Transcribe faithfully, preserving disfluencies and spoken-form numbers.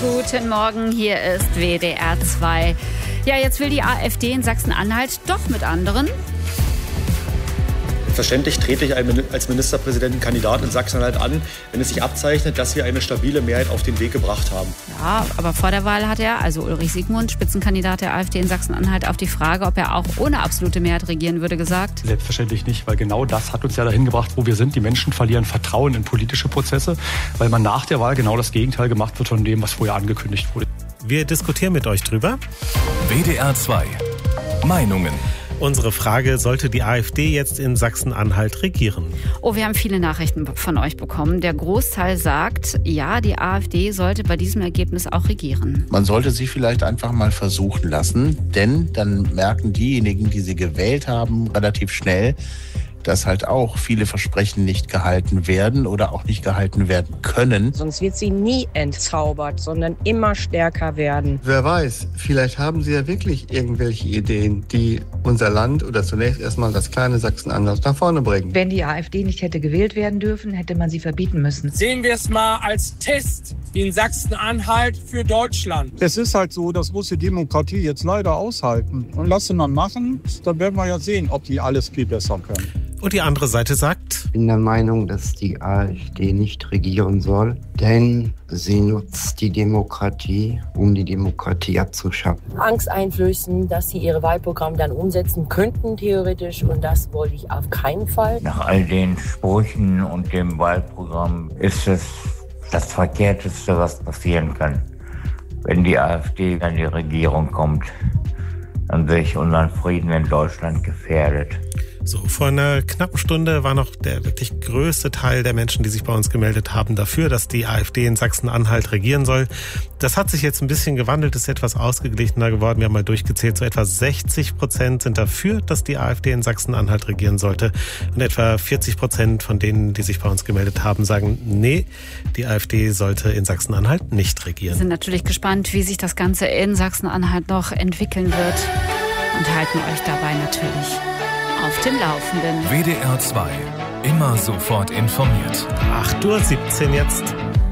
Guten Morgen, hier ist W D R zwei. Ja, jetzt will die AfD in Sachsen-Anhalt doch mit anderen. Verständlich trete ich als Ministerpräsidentenkandidat in Sachsen-Anhalt an, wenn es sich abzeichnet, dass wir eine stabile Mehrheit auf den Weg gebracht haben. Ja, aber vor der Wahl hat er, also Ulrich Siegmund, Spitzenkandidat der AfD in Sachsen-Anhalt, auf die Frage, ob er auch ohne absolute Mehrheit regieren würde, gesagt: Selbstverständlich nicht, weil genau das hat uns ja dahin gebracht, wo wir sind. Die Menschen verlieren Vertrauen in politische Prozesse, weil man nach der Wahl genau das Gegenteil gemacht wird von dem, was vorher angekündigt wurde. Wir diskutieren mit euch drüber. W D R zwei. Meinungen. Unsere Frage: Sollte die AfD jetzt in Sachsen-Anhalt regieren? Oh, wir haben viele Nachrichten von euch bekommen. Der Großteil sagt, ja, die AfD sollte bei diesem Ergebnis auch regieren. Man sollte sie vielleicht einfach mal versuchen lassen, denn dann merken diejenigen, die sie gewählt haben, relativ schnell, dass halt auch viele Versprechen nicht gehalten werden oder auch nicht gehalten werden können. Sonst wird sie nie entzaubert, sondern immer stärker werden. Wer weiß, vielleicht haben sie ja wirklich irgendwelche Ideen, die unser Land oder zunächst erstmal das kleine Sachsen-Anhalt nach vorne bringen. Wenn die AfD nicht hätte gewählt werden dürfen, hätte man sie verbieten müssen. Sehen wir es mal als Test in Sachsen-Anhalt für Deutschland. Es ist halt so, das muss die Demokratie jetzt leider aushalten. Und lassen dann machen, dann werden wir ja sehen, ob die alles viel besser können. Und die andere Seite sagt: Ich bin der Meinung, dass die AfD nicht regieren soll, denn sie nutzt die Demokratie, um die Demokratie abzuschaffen. Angst einflößen, dass sie ihre Wahlprogramme dann umsetzen könnten, theoretisch, und das wollte ich auf keinen Fall. Nach all den Sprüchen und dem Wahlprogramm ist es das Verkehrteste, was passieren kann. Wenn die AfD an die Regierung kommt, dann sehe ich unseren Frieden in Deutschland gefährdet. So, vor einer knappen Stunde war noch der wirklich größte Teil der Menschen, die sich bei uns gemeldet haben, dafür, dass die AfD in Sachsen-Anhalt regieren soll. Das hat sich jetzt ein bisschen gewandelt, ist etwas ausgeglichener geworden. Wir haben mal durchgezählt, so etwa sechzig Prozent sind dafür, dass die AfD in Sachsen-Anhalt regieren sollte. Und etwa vierzig Prozent von denen, die sich bei uns gemeldet haben, sagen, nee, die AfD sollte in Sachsen-Anhalt nicht regieren. Wir sind natürlich gespannt, wie sich das Ganze in Sachsen-Anhalt noch entwickeln wird und halten euch dabei natürlich auf dem Laufenden. W D R zwei. Immer sofort informiert. acht Uhr siebzehn jetzt.